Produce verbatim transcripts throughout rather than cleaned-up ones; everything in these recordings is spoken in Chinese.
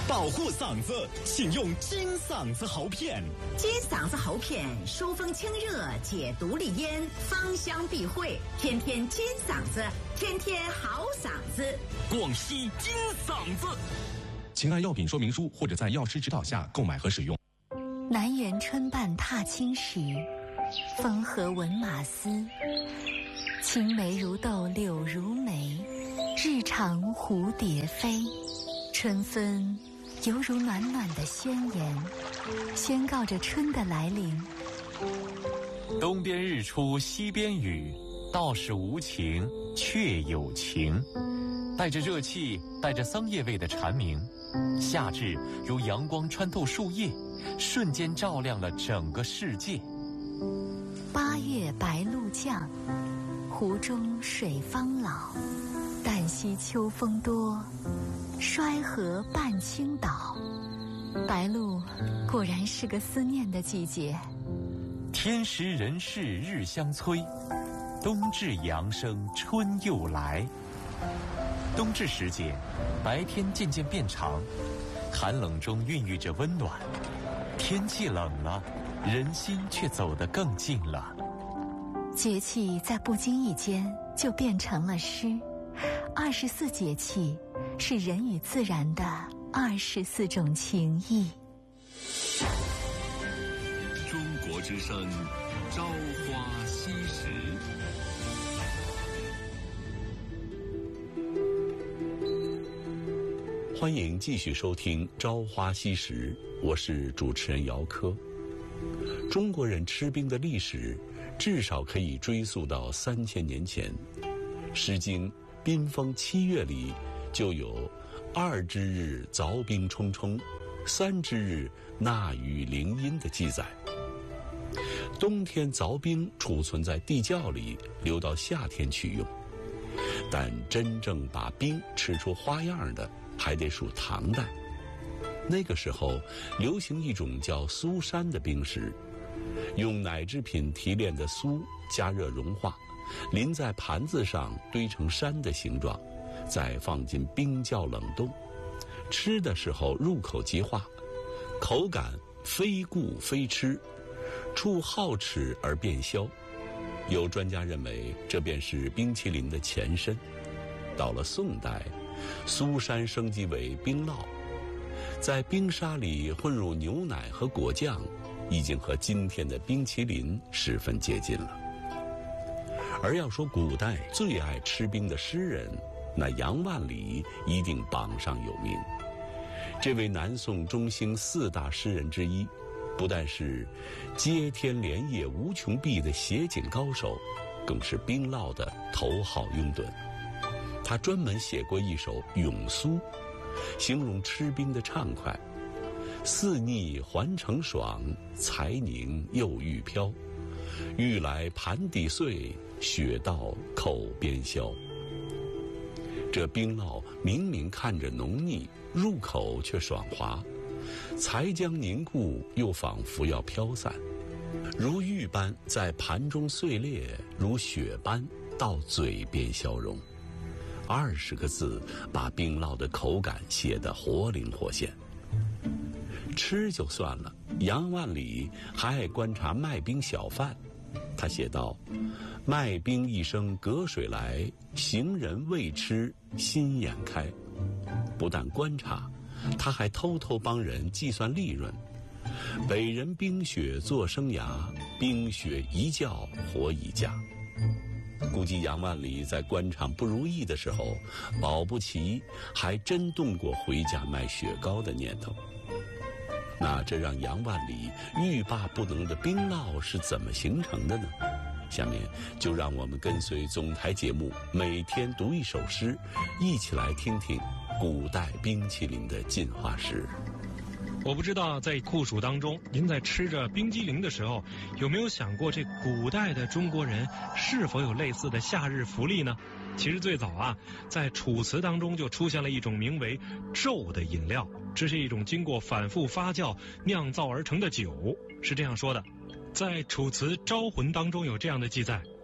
保护嗓子，请用金嗓子喉片。 金嗓子喉片疏风清热，解毒利咽，芳香避秽，天天金嗓子，天天好嗓子。 广西金嗓子， 请按药品说明书或者在药师指导下购买和使用。 南园春半踏青时，风和闻马嘶。青梅如豆柳如眉，日长蝴蝶飞。春分犹如暖暖的宣言，宣告着春的来临。 东边日出西边雨，道是无晴却有晴。带着热气，带着桑叶味的蝉鸣，夏至如阳光穿透树叶，瞬间照亮了整个世界。 八月白露降，湖中水方老。旦夕秋风多，衰河半倾倒。白露果然是个思念的季节。 天时人事日相催，冬至阳生春又来。冬至时节，白天渐渐变长，寒冷中孕育着温暖。天气冷了，人心却走得更近了。 节气在不经意间就变成了诗。二十四节气是人与自然的二十四种情谊。 中国之声，朝花夕拾。 欢迎继续收听《朝花夕拾》，我是主持人姚科。中国人吃冰的历史至少可以追溯到三千年前，《诗经·宾风七月》里就有“二之日凿冰冲冲，三之日纳于陵阴”的记载。冬天凿冰储存在地窖里，留到夏天取用。但真正把冰吃出花样的，还得数唐代。那个时候流行一种叫苏山的冰石，用奶制品提炼的苏加热融化，淋在盘子上堆成山的形状，再放进冰窖冷冻。吃的时候入口即化，口感非固非吃，触好齿而变消。有专家认为这便是冰淇淋的前身。到了宋代，苏山升级为冰酪，在冰沙里混入牛奶和果酱，已经和今天的冰淇淋十分接近了。而要说古代最爱吃冰的诗人，那杨万里一定榜上有名。这位南宋中兴四大诗人之一，不但是接天莲叶无穷碧的写景高手，更是冰酪的头号拥趸。他专门写过一首《咏苏》，形容吃冰的畅快：似腻还成爽，才凝又欲飘。欲来盘底碎，雪到口边消。这冰酪明明看着浓腻，入口却爽滑，才将凝固，又仿佛要飘散，如玉般在盘中碎裂，如雪般到嘴边消融。二十个字把冰酪的口感写得活灵活现。吃就算了，杨万里还爱观察卖冰小贩。他写道：卖冰一声隔水来，行人未吃心眼开。不但观察，他还偷偷帮人计算利润。北人冰雪做生涯，冰雪一觉活一家。估计杨万里在官场不如意的时候，保不齐还真动过回家卖雪糕的念头。那这让杨万里欲罢不能的冰酪是怎么形成的呢？下面就让我们跟随总台节目，每天读一首诗，一起来听听古代冰淇淋的进化史。 我不知道在酷暑当中，您在吃着冰激凌的时候，有没有想过这古代的中国人是否有类似的夏日福利呢？其实最早啊，在楚辞当中就出现了一种名为纣的饮料，这是一种经过反复发酵酿造而成的酒。是这样说的，在楚辞招魂当中有这样的记载：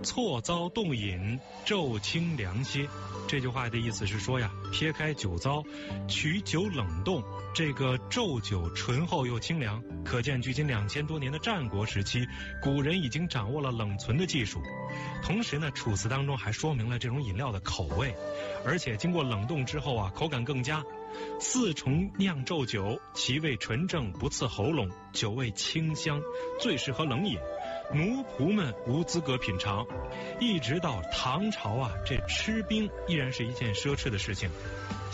错遭冻饮，骤清凉些。这句话的意思是说呀，撇开酒糟，取酒冷冻，这个骤酒醇厚又清凉，可见距今两千多年的战国时期，古人已经掌握了冷存的技术。同时呢，楚辞当中还说明了这种饮料的口味，而且经过冷冻之后啊，口感更佳。四重酿皱酒，其味纯正，不刺喉咙，酒味清香，最适合冷饮。奴仆们无资格品尝。一直到唐朝啊，这吃冰依然是一件奢侈的事情。